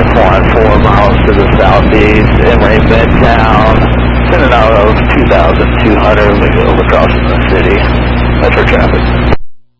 5.4 miles to the southeast, Emory Midtown, sending out of 2,200, we go across the city. Metro traffic.